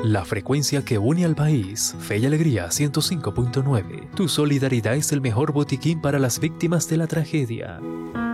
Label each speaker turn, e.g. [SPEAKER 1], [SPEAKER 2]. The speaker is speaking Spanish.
[SPEAKER 1] La frecuencia que une al país. Fe y Alegría 105.9. Tu solidaridad es el mejor botiquín para las víctimas de la tragedia.